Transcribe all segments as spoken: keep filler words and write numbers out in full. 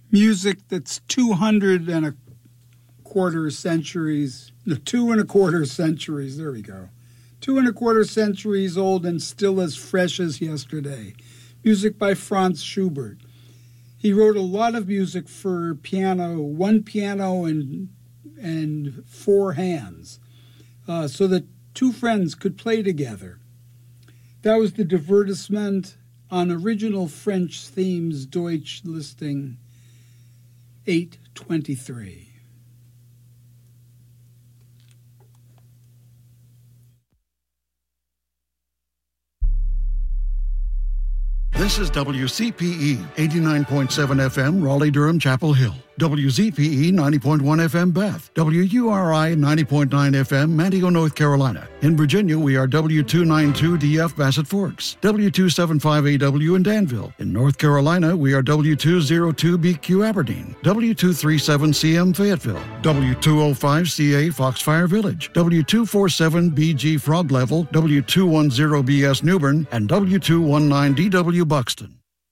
music that's two hundred and a quarter centuries, no, two and a quarter centuries, there we go. Two and a quarter centuries old and still as fresh as yesterday. Music by Franz Schubert. He wrote a lot of music for piano, one piano and and four hands, uh, so that two friends could play together. That was the divertissement on original French themes, Deutsch listing eight twenty-three. This is W C P E, eighty-nine point seven F M, Raleigh-Durham, Chapel Hill. W Z P E, ninety point one F M, Bath. W U R I, ninety point nine F M, Manteo, North Carolina. In Virginia, we are W two ninety-two D F, Bassett Forks. W two seventy-five A W in Danville. In North Carolina, we are W two oh two B Q, Aberdeen. W two thirty-seven C M, Fayetteville. W two oh five C A, Foxfire Village. W two forty-seven B G, Frog Level. W two ten B S, Newbern. And W two nineteen D W, Buxton.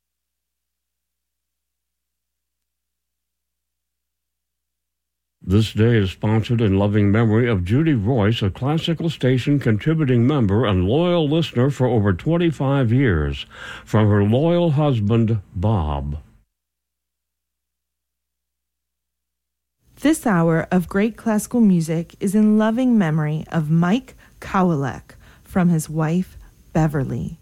This day is sponsored in loving memory of Judy Royce, a classical station contributing member and loyal listener for over twenty-five years, from her loyal husband, Bob. This hour of great classical music is in loving memory of Mike Kowalek from his wife, Beverly.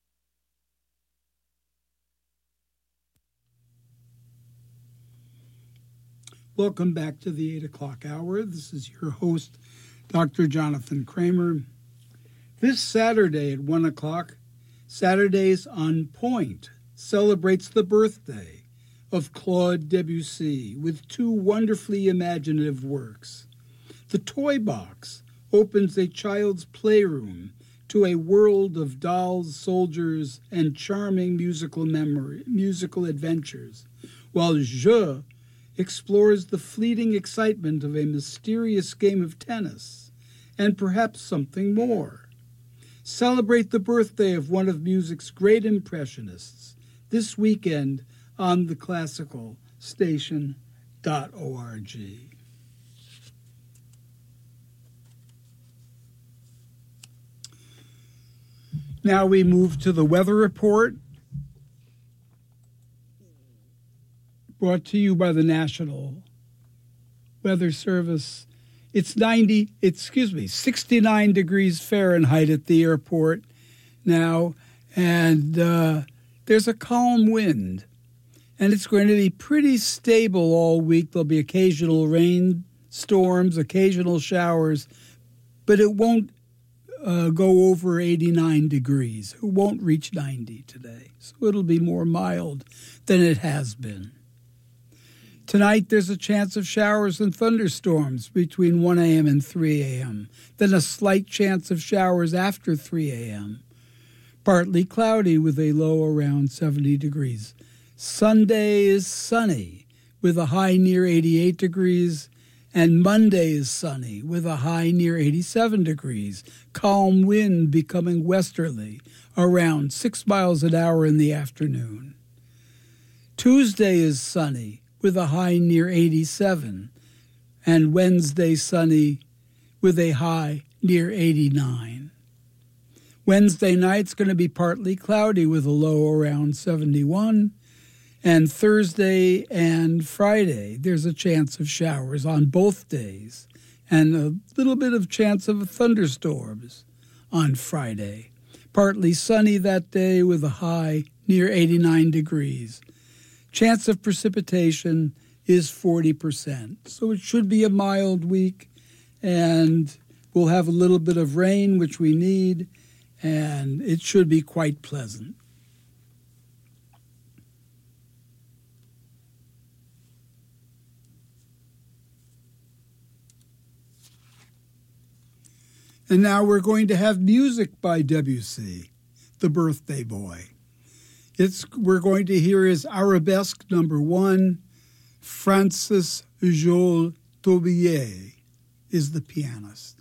Welcome back to the eight o'clock hour. This is your host, Doctor Jonathan Kramer. This Saturday at one o'clock, Saturdays on Point celebrates the birthday of Claude Debussy with two wonderfully imaginative works. The Toy Box opens a child's playroom to a world of dolls, soldiers, and charming musical memory, musical adventures, while Jeu explores the fleeting excitement of a mysterious game of tennis, and perhaps something more. Celebrate the birthday of one of music's great impressionists this weekend on the classical station dot org. Now we move to the weather report, brought to you by the National Weather Service. It's ninety, excuse me, sixty-nine degrees Fahrenheit at the airport now, and uh, there's a calm wind, and it's going to be pretty stable all week. There'll be occasional rain storms, occasional showers, but it won't uh, go over eighty-nine degrees. It won't reach ninety today, so it'll be more mild than it has been. Tonight, there's a chance of showers and thunderstorms between one a.m. and three a.m., then a slight chance of showers after three a.m. Partly cloudy with a low around seventy degrees. Sunday is sunny with a high near eighty-eight degrees, and Monday is sunny with a high near eighty-seven degrees. Calm wind becoming westerly around six miles an hour in the afternoon. Tuesday is sunny with a high near eighty-seven, and Wednesday sunny with a high near eighty-nine. Wednesday night's going to be partly cloudy with a low around seventy-one, and Thursday and Friday there's a chance of showers on both days, and a little bit of chance of thunderstorms on Friday. Partly sunny that day with a high near eighty-nine degrees. Chance of precipitation is forty percent. So it should be a mild week, and we'll have a little bit of rain, which we need, and it should be quite pleasant. And now we're going to have music by Debussy, the birthday boy. It's, we're going to hear his Arabesque number one. Francis Joel Tobier is the pianist.